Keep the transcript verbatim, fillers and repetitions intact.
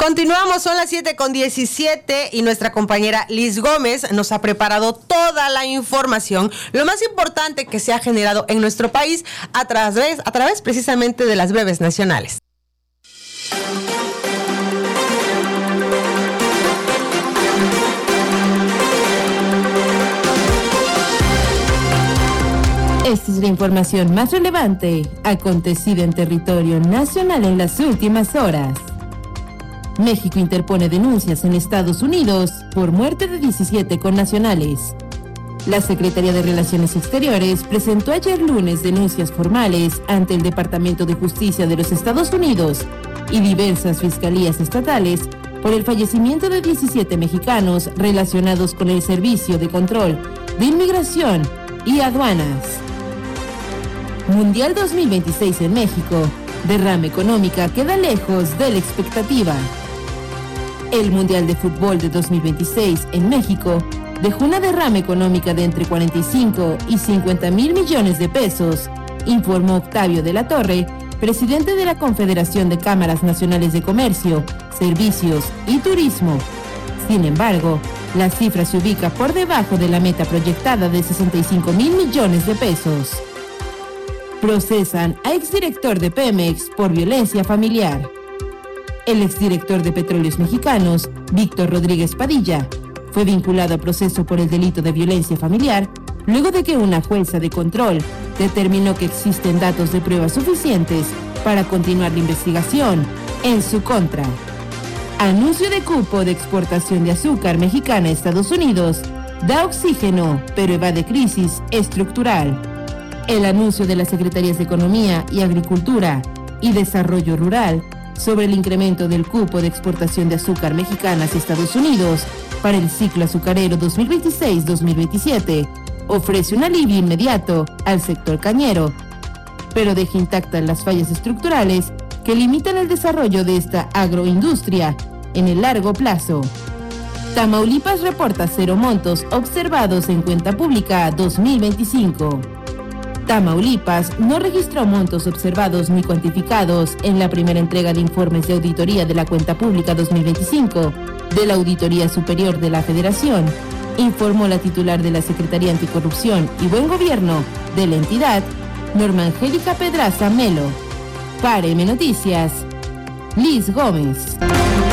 Continuamos, son las siete con diecisiete y nuestra compañera Liz Gómez nos ha preparado toda la información, lo más importante que se ha generado en nuestro país a través, a través precisamente de las breves nacionales. Esta es la información más relevante acontecida en territorio nacional en las últimas horas. México interpone denuncias en Estados Unidos por muerte de diecisiete connacionales. La Secretaría de Relaciones Exteriores presentó ayer lunes denuncias formales ante el Departamento de Justicia de los Estados Unidos y diversas fiscalías estatales por el fallecimiento de diecisiete mexicanos relacionados con el Servicio de Control de Inmigración y Aduanas. Mundial dos mil veintiséis en México. Derrama económica queda lejos de la expectativa. El Mundial de Fútbol de dos mil veintiséis en México dejó una derrama económica de entre cuarenta y cinco y cincuenta mil millones de pesos, informó Octavio de la Torre, presidente de la Confederación de Cámaras Nacionales de Comercio, Servicios y Turismo. Sin embargo, la cifra se ubica por debajo de la meta proyectada de sesenta y cinco mil millones de pesos. Procesan a exdirector de Pemex por violencia familiar. El exdirector de Petróleos Mexicanos, Víctor Rodríguez Padilla, fue vinculado a proceso por el delito de violencia familiar luego de que una jueza de control determinó que existen datos de pruebas suficientes para continuar la investigación en su contra. Anuncio de cupo de exportación de azúcar mexicana a Estados Unidos da oxígeno, pero evade crisis estructural. El anuncio de las Secretarías de Economía y Agricultura y Desarrollo Rural sobre el incremento del cupo de exportación de azúcar mexicana hacia Estados Unidos para el ciclo azucarero dos mil veintiséis dos mil veintisiete ofrece un alivio inmediato al sector cañero, pero deja intactas las fallas estructurales que limitan el desarrollo de esta agroindustria en el largo plazo. Tamaulipas reporta cero montos observados en cuenta pública dos mil veinticinco. Tamaulipas no registró montos observados ni cuantificados en la primera entrega de informes de auditoría de la cuenta pública dos mil veinticinco de la Auditoría Superior de la Federación, informó la titular de la Secretaría Anticorrupción y Buen Gobierno de la entidad, Norma Angélica Pedraza Melo. Para M Noticias, Liz Gómez.